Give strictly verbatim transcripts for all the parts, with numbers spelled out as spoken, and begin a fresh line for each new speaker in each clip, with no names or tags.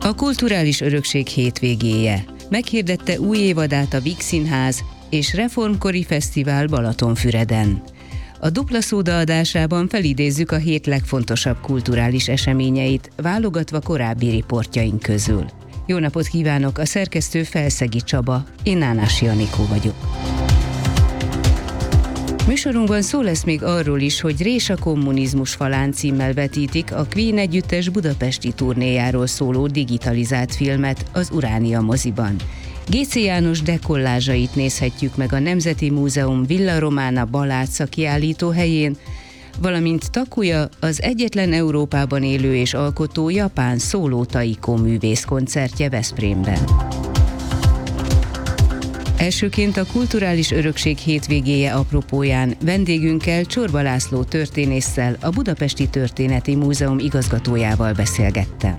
A kulturális örökség hétvégéje. Meghirdette új évadát a Víg Színház és Reformkori Fesztivál Balatonfüreden. A Dupla Szóda adásában felidézzük a hét legfontosabb kulturális eseményeit, válogatva korábbi riportjaink közül. Jó napot kívánok, a szerkesztő Felszegi Csaba, én Nánás Janikó vagyok. Műsorunkban szó lesz még arról is, hogy Rés a kommunizmus falán címmel vetítik a Queen együttes budapesti turnéjáról szóló digitalizált filmet az Uránia moziban. Gécé János dekollázsait nézhetjük meg a Nemzeti Múzeum Villa Romana Balázsa kiállító helyén, valamint Takuja, az egyetlen Európában élő és alkotó japán szóló taiko művész koncertje Veszprémben. Elsőként a kulturális örökség hétvégéje apropóján vendégünkkel, Csorba László történésszel, a Budapesti Történeti Múzeum igazgatójával beszélgettem.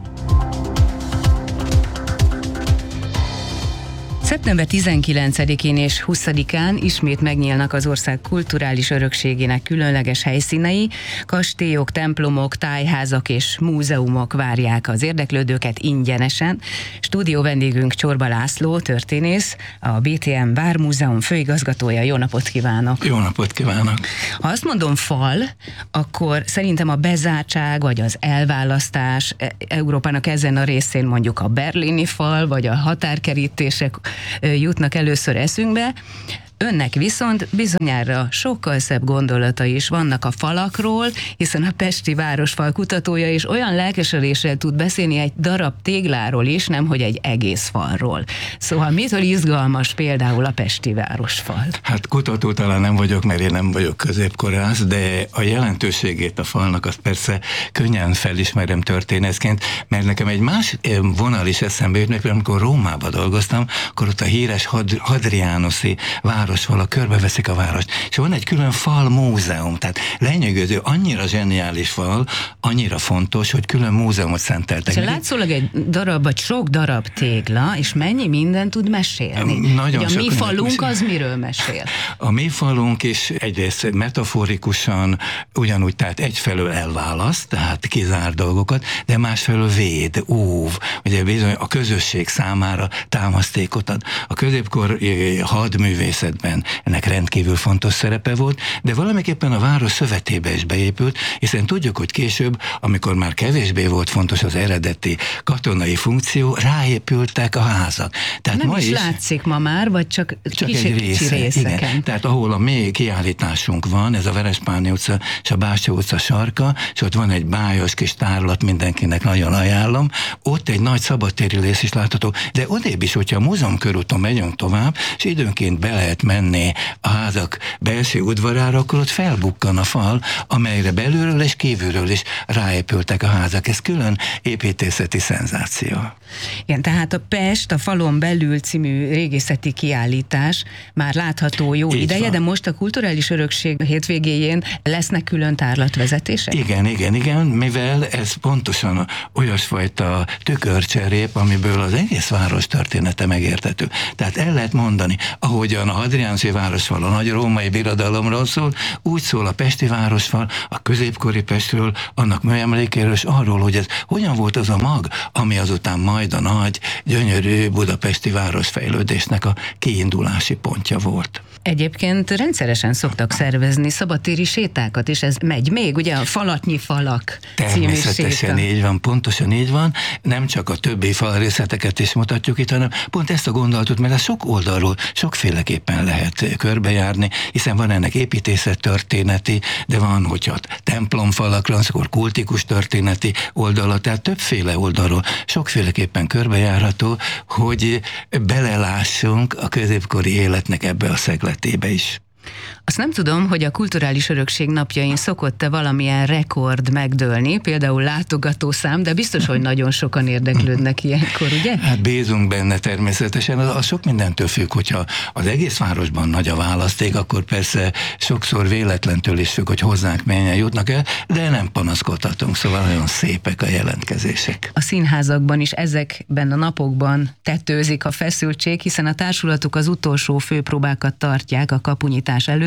szeptember tizenkilencedikén és huszadikán ismét megnyílnak az ország kulturális örökségének különleges helyszínei, kastélyok, templomok, tájházak és múzeumok várják az érdeklődőket ingyenesen. Stúdió vendégünk Csorba László, történész, a bé té em Vármúzeum főigazgatója. Jó napot kívánok!
Jó napot kívánok!
Ha azt mondom fal, akkor szerintem a bezártság vagy az elválasztás Európának ezen a részén mondjuk a berlini fal vagy a határkerítések jutnak először eszünkbe. Önnek viszont bizonyára sokkal szebb gondolatai is vannak a falakról, hiszen a pesti városfal kutatója is olyan lelkesedéssel tud beszélni egy darab tégláról is, nemhogy egy egész falról. Szóval mitől izgalmas például a pesti városfal?
Hát kutató talán nem vagyok, mert én nem vagyok középkorász, de a jelentőségét a falnak azt persze könnyen felismerem történészként, mert nekem egy más vonal is eszembe jut, mert amikor Rómában dolgoztam, akkor ott a híres Had- Hadrianuszi városfal, körbeveszik a várost, és van egy külön fal múzeum, tehát lenyűgöző, annyira zseniális fal, annyira fontos, hogy külön múzeumot szenteltek.
Szóval látszólag egy darab, vagy sok darab tégla, és mennyi minden tud mesélni.
Nagyon
Ugye a mi falunk
mesél.
az miről mesél?
A mi falunk is egyrészt metaforikusan ugyanúgy, tehát egyfelől elválaszt, tehát kizár dolgokat, de másfelől véd, óv, ugye bizony a közösség számára támasztékot ad. A középkor hadművészet ennek rendkívül fontos szerepe volt, de valamiképpen a város szövetébe is beépült, hiszen tudjuk, hogy később, amikor már kevésbé volt fontos az eredeti katonai funkció, ráépültek a házak. Tehát
nem
ma
is, is látszik ma már, vagy csak,
csak
kicsi,
egy része,
kicsi részeken.
Igen. Tehát ahol a mély kiállításunk van, ez a Verespáni utca és a Bástya utca sarka, és ott van egy bájos kis tárlat, mindenkinek nagyon ajánlom, ott egy nagy szabadtéri rész is látható, de odébb is, hogyha a múzeum körúton megyünk tovább, és időnként be lehet menni a házak belső udvarára, akkor ott felbukkan a fal, amelyre belülről és kívülről is ráépültek a házak. Ez külön építészeti szenzáció.
Igen, tehát a Pest, a falon belül című régészeti kiállítás már látható jó
Így
ideje,
van.
de most a kulturális örökség hétvégéjén lesznek külön tárlatvezetések?
Igen, igen, igen, mivel ez pontosan olyasfajta tükörcserép, amiből az egész város története megérthető. Tehát el lehet mondani, ahogyan a Hadrianuszi városfal a nagy római birodalomról szól, úgy szól a pesti városfal, a középkori Pestről, annak műemlékéről, és arról, hogy ez hogyan volt az a mag, ami azután majd a nagy, gyönyörű budapesti városfejlődésnek a kiindulási pontja volt.
Egyébként rendszeresen szoktak szervezni szabadtéri sétákat, és ez megy még, ugye a Falatnyi falak című séta.
Természetesen így van, pontosan így van. Nem csak a többi falrészleteket is mutatjuk itt, hanem pont ezt a gondolatot, mert ez sok oldalról sokféleképpen lehet körbejárni, hiszen van ennek építészet történeti, de van, hogyha templomfalakra, akkor kultikus történeti oldala, tehát többféle oldalról sokféleképpen körbejárható, hogy belelássunk a középkori életnek ebbe a szegletébe is.
Azt nem tudom, hogy a kulturális örökség napjain szokott-e valamilyen rekord megdőlni, például látogatószám, de biztos, hogy nagyon sokan érdeklődnek ilyenkor, ugye?
Hát bízunk benne természetesen, az, az sok mindentől függ, hogyha az egész városban nagy a választék, akkor persze sokszor véletlentől is függ, hogy hozzánk mennyien jutnak el, de nem panaszkodhatunk, szóval nagyon szépek a jelentkezések.
A színházakban is ezekben a napokban tetőzik a feszültség, hiszen a társulatok az utolsó főpróbákat tartják a kapunyitás előtt,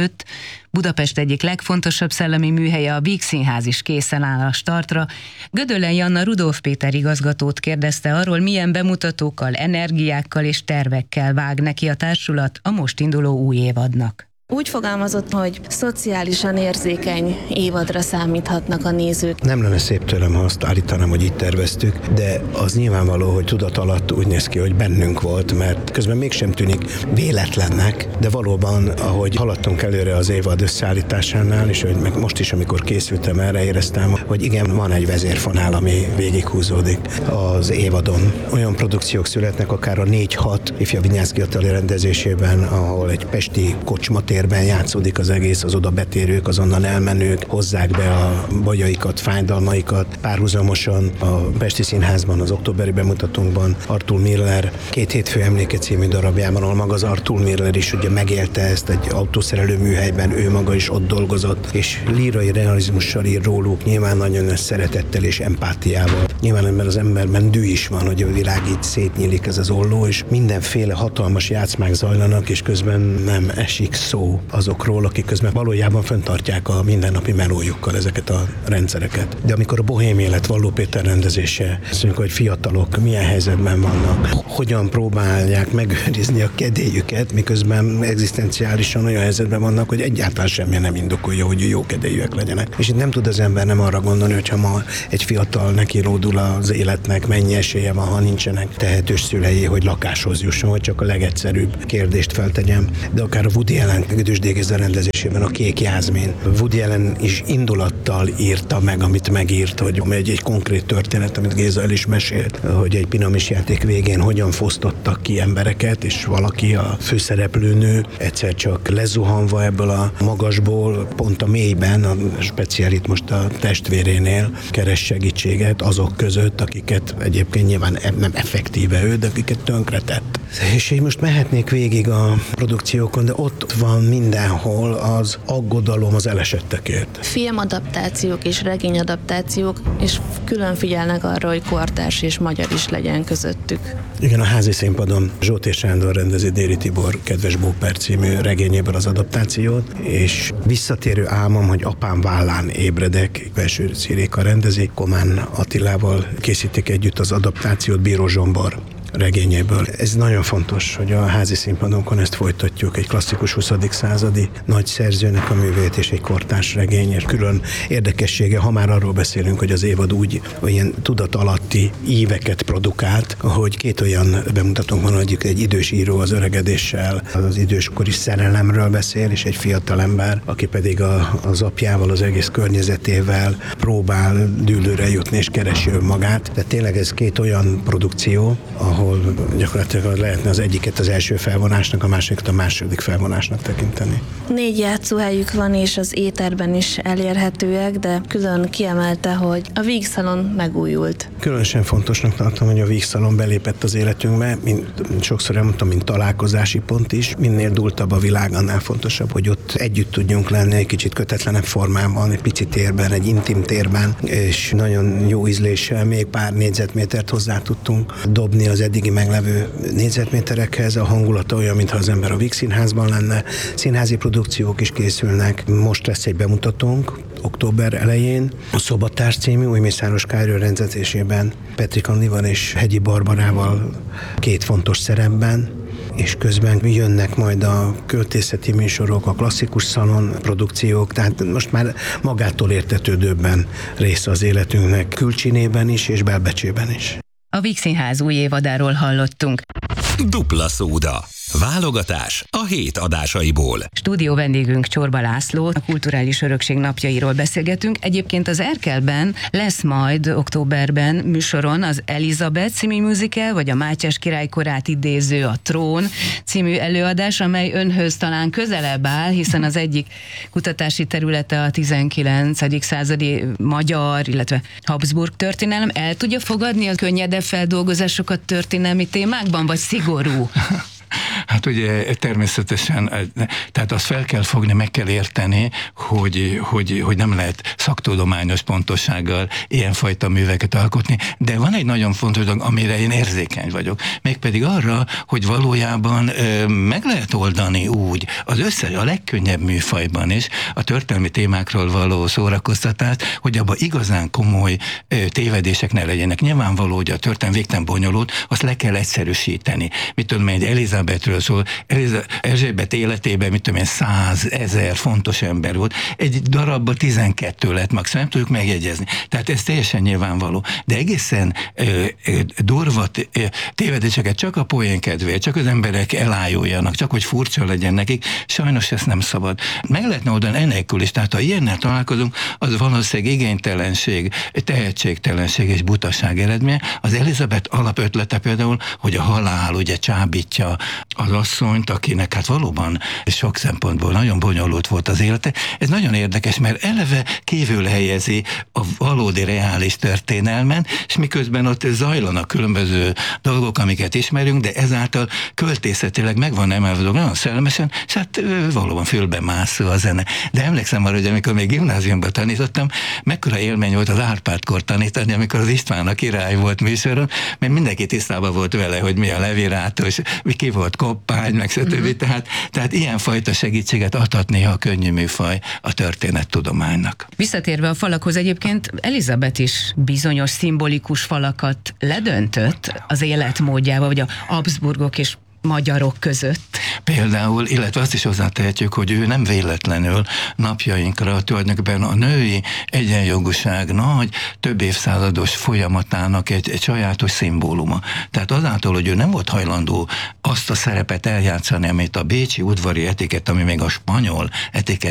előtt. Budapest egyik legfontosabb szellemi műhelye, a Víg Színház is készen áll a startra. Gödöllei Anna Rudolf Péter igazgatót kérdezte arról, milyen bemutatókkal, energiákkal és tervekkel vág neki a társulat a most induló új évadnak.
Úgy fogalmazott, hogy szociálisan érzékeny évadra számíthatnak a nézők.
Nem lenne szép tőlem, ha azt állítanám, hogy így terveztük, de az nyilvánvaló, hogy tudat alatt úgy néz ki, hogy bennünk volt, mert közben mégsem tűnik véletlennek, de valóban, ahogy haladtunk előre az évad összeállításánál, és hogy meg most is, amikor készültem erre, éreztem, hogy igen, van egy vezérfonál, ami végighúzódik az évadon. Olyan produkciók születnek, akár a négy-hat ifjabb Vinyánszky Attila rendezésében, ahol egy pesti kocsmatér ben játszódik az egész, az oda betérők, azonnan elmenők hozzák be a bajaikat, fájdalmaikat. Párhuzamosan a Pesti Színházban, az októberi bemutatónkban Arthur Miller Két hétfő emléke című darabjában, ahol maga az Arthur Miller is ugye megélte ezt egy autószerelő műhelyben, ő maga is ott dolgozott, és lírai realizmussal ír róluk, nyilván nagyon nagy szeretettel és empátiával. Nyilván ember az emberben dű is van, hogy a világ így szétnyílik ez az olló, és mindenféle hatalmas játszmák zajlanak, és közben nem esik szó azokról, akik közben valójában fenntartják a mindennapi melójukkal ezeket a rendszereket. De amikor a bohém élet Valló Péter rendezése, azt mondjuk, hogy fiatalok milyen helyzetben vannak, hogyan próbálják megőrizni a kedélyüket, miközben egzisztenciálisan olyan helyzetben vannak, hogy egyáltalán semmi nem indokolja, hogy jó kedélyűek legyenek. És itt nem tud az ember nem arra gondolni, hogyha ma egy fiatal neki ródul az életnek, mennyi esélye van, ha nincsenek tehetős szülei, hogy lakáshoz jusson, hogy csak a legegyszerűbb kérdést feltegyem. De akár a Woody Allen Gödös D. Géza rendezésében a Kék Jászmin. Woody Allen is indulattal írta meg, amit megírt, hogy egy, egy konkrét történet, amit Géza el is mesélt, hogy egy piramis játék végén hogyan fosztottak ki embereket, és valaki, a főszereplőnő egyszer csak lezuhanva ebből a magasból, pont a mélyben, a speciálit most a testvérénél keres segítséget azok között, akiket egyébként nyilván nem effektíve ő, de akiket tönkretett. És én most mehetnék végig a produkciókon, de ott van mindenhol az aggodalom az elesettekért.
Filmadaptációk és regényadaptációk, és külön figyelnek arra, hogy kortárs és magyar is legyen közöttük.
Igen, a Házi Színpadon Zsótér Sándor rendezi Déri Tibor Kedves Bóper című regényéből az adaptációt, és visszatérő álmom, hogy apám vállán ébredek, Belső Ciréka rendezi, Komán Attilával készítik együtt az adaptációt, Bíró Zsombor regényéből. Ez nagyon fontos, hogy a Házi Színpadonkon ezt folytatjuk, egy klasszikus huszadik századi nagy szerzőnek a művét és egy kortárs regény, és külön érdekessége, ha már arról beszélünk, hogy az évad úgy olyan tudat alatti íveket produkált, hogy két olyan bemutatónk van, hogy egy idős író az öregedéssel, az időskori szerelemről beszél, és egy fiatal ember, aki pedig a, az apjával, az egész környezetével próbál dűlőre jutni és keresi önmagát. Tehát tényleg ez két olyan produkció, ahol gyakorlatilag lehetne az egyiket az első felvonásnak, a másikat a második felvonásnak tekinteni.
Négy játszóhelyük van, és az éterben is elérhetőek, de külön kiemelte, hogy a Víg Szalon megújult.
Különösen fontosnak tartom, hogy a Víg Szalon belépett az életünkbe, mint sokszor elmondtam, mint találkozási pont is. Minél dúltabb a világ, annál fontosabb, hogy ott együtt tudjunk lenni egy kicsit kötetlenebb formában, egy pici térben, egy intim térben, és nagyon jó ízléssel még pár négyzetmétert hozzá tudtunk dobni az eddigi meglevő négyzetméterekhez. A hangulata olyan, mintha az ember a Víg Színházban lenne. Színházi produkciók is készülnek. Most lesz egy bemutatónk október elején. A Szobatárs című új Mészáros Károly rendezésében Petrik Annival és Hegyi Barbarával két fontos szerepben, és közben jönnek majd a költészeti műsorok, a klasszikus szalon produkciók, tehát most már magától értetődőbben része az életünknek, külcsinében is és belbecsében is.
A Víg Színház új évadáról hallottunk.
Dupla szóda. Válogatás a hét adásaiból.
Stúdió vendégünk Csorba László, a Kulturális Örökség napjairól beszélgetünk. Egyébként az Erkelben lesz majd októberben műsoron az Elizabeth című musical, vagy a Mátyás király korát idéző a Trón című előadás, amely önhöz talán közelebb áll, hiszen az egyik kutatási területe a tizenkilencedik századi magyar, illetve Habsburg történelem. El tudja fogadni a könnyedebb feldolgozásokat történelmi témákban, vagy szigorú?
Hát ugye természetesen, tehát azt fel kell fogni, meg kell érteni, hogy, hogy, hogy nem lehet szaktudományos pontossággal ilyenfajta műveket alkotni, de van egy nagyon fontos dolog, amire én érzékeny vagyok, mégpedig arra, hogy valójában ö, meg lehet oldani úgy az összes, a legkönnyebb műfajban is a történelmi témákról való szórakoztatást, hogy abban igazán komoly ö, tévedések ne legyenek. Nyilvánvaló, hogy a történelem végtelen bonyolult, azt le kell egyszerűsíteni. Mit tudom én, egy Elizabethről szól, Eliza, Erzsébet életében, mit tudom én, száz, ezer fontos ember volt, egy darabban tizenkettő lett max, nem tudjuk megjegyezni. Tehát ez teljesen nyilvánvaló. De egészen ö, ö, durva ö, tévedéseket csak a poén kedvéért, csak az emberek elájuljanak, csak hogy furcsa legyen nekik, sajnos ezt nem szabad. Meg lehetne oldani enélkül is, tehát ha ilyennel találkozunk, az valószínűleg igénytelenség, tehetségtelenség és butaság eredménye. Az Elizabeth alapötlete például, hogy a halál ugye csábítja az asszonyt, akinek hát valóban sok szempontból nagyon bonyolult volt az élete. Ez nagyon érdekes, mert eleve kívül helyezi a valódi reális történelmen, és miközben ott zajlanak különböző dolgok, amiket ismerünk, de ezáltal költészetileg meg van emelve dolog, nagyon szellemesen, és hát valóban fülbe mászó a zene. De emlékszem arra, hogy amikor még gimnáziumban tanítottam, mekkora élmény volt az Árpád-kor tanítani, amikor az István a király volt műsoron, mert mindenki tisztában volt vele, hogy mi a levirátus, mi ki volt koppány, meg stb. Mm-hmm. Tehát, tehát ilyenfajta segítséget adhat néha a könnyű műfaj a történettudománynak.
Visszatérve a falakhoz, egyébként Elizabeth is bizonyos szimbolikus falakat ledöntött az életmódjával, vagy a Habsburgok és magyarok között.
Például, illetve azt is hozzátehetjük, hogy ő nem véletlenül napjainkra tulajdonképpen a női egyenjogúság nagy, több évszázados folyamatának egy, egy sajátos szimbóluma. Tehát azáltal, hogy ő nem volt hajlandó azt a szerepet eljátszani, amit a bécsi udvari etikett, ami még a spanyol etikett